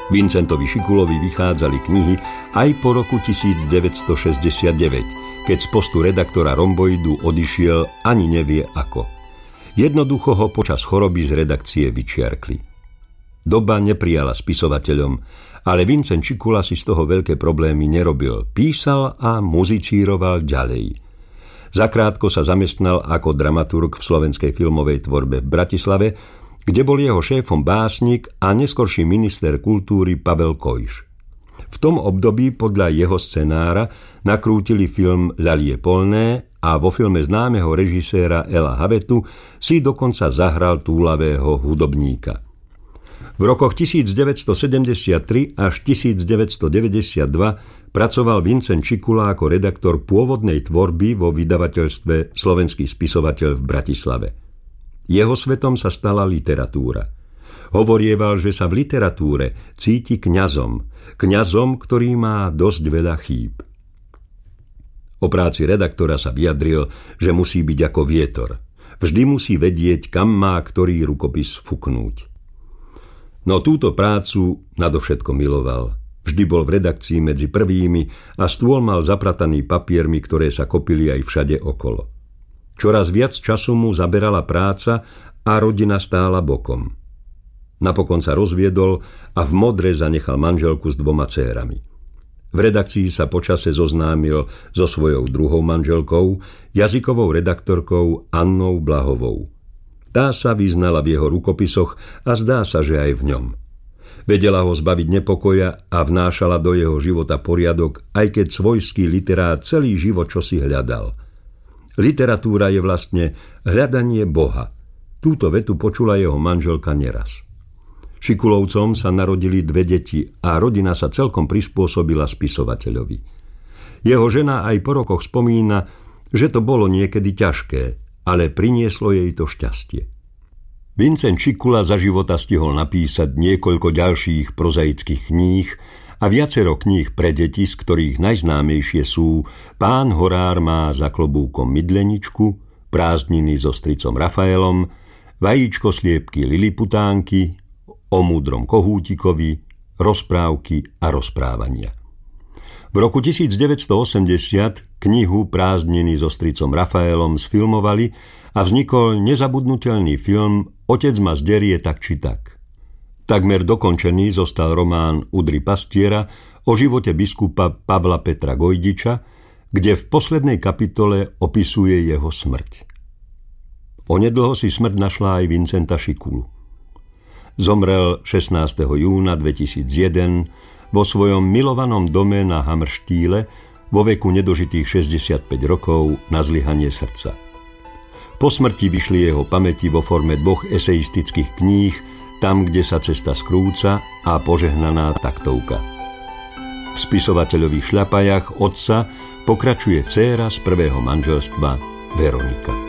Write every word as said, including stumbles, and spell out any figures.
Vincentovi Šikulovi vychádzali knihy aj po roku devätnásťstošesťdesiatdeväť, keď z postu redaktora Romboidu odišiel ani nevie ako. Jednoducho ho počas choroby z redakcie vyčiarkli. Doba neprijala spisovateľom, ale Vincent Šikula si z toho veľké problémy nerobil. Písal a muzicíroval ďalej. Zakrátko sa zamestnal ako dramaturg v slovenskej filmovej tvorbe v Bratislave, kde bol jeho šéfom básnik a neskorší minister kultúry Pavel Kojš. V tom období podľa jeho scenára nakrútili film Ľalie polné a vo filme známeho režiséra Ela Havetu si dokonca zahral túlavého hudobníka. V rokoch devätnásťstosedemdesiattri až devätnásťstodeväťdesiatdva pracoval Vincent Šikula ako redaktor pôvodnej tvorby vo vydavateľstve Slovenský spisovateľ v Bratislave. Jeho svetom sa stala literatúra. Hovorieval, že sa v literatúre cíti kňazom, kňazom, ktorý má dosť veľa chýb. O práci redaktora sa vyjadril, že musí byť ako vietor. Vždy musí vedieť, kam má ktorý rukopis fuknúť. No túto prácu nadovšetko miloval. Vždy bol v redakcii medzi prvými a stôl mal zaprataný papiermi, ktoré sa kopili aj všade okolo. Čoraz viac času mu zaberala práca a rodina stála bokom. Napokon sa rozviedol a v Modre zanechal manželku s dvoma dcérami. V redakcii sa počase zoznámil so svojou druhou manželkou, jazykovou redaktorkou Annou Blahovou. Tá sa vyznala v jeho rukopisoch a zdá sa, že aj v ňom. Vedela ho zbaviť nepokoja a vnášala do jeho života poriadok, aj keď svojský literát celý život čosi hľadal. Literatúra je vlastne hľadanie Boha. Túto vetu počula jeho manželka neraz. Šikulovcom sa narodili dve deti a rodina sa celkom prispôsobila spisovateľovi. Jeho žena aj po rokoch spomína, že to bolo niekedy ťažké, ale prinieslo jej to šťastie. Vincent Šikula za života stihol napísať niekoľko ďalších prozaických kníh a viacero kníh pre deti, z ktorých najznámejšie sú Pán Horár má za klobúkom mydleničku, Prázdniny so stricom Rafaelom, Vajíčko sliepky Liliputánky, O múdrom kohútikovi, Rozprávky a rozprávania. V roku devätnásťstoosemdesiat knihu Prázdniny so stricom Rafaelom sfilmovali a vznikol nezabudnutelný film Otec ma zderie tak či tak. Takmer dokončený zostal román Udry pastiera o živote biskupa Pavla Petra Gojdiča, kde v poslednej kapitole opisuje jeho smrť. Onedlho si smrť našla aj Vincenta Šikulu. Zomrel šestnásteho júna dvetisícjeden vo svojom milovanom dome na Hamrštíle vo veku nedožitých šesťdesiatpäť rokov na zlyhanie srdca. Po smrti vyšli jeho pamäti vo forme dvoch eseistických kníh Tam, kde sa cesta skrúca a Požehnaná taktovka. V spisovateľových šľapajách otca pokračuje dcéra z prvého manželstva Veronika.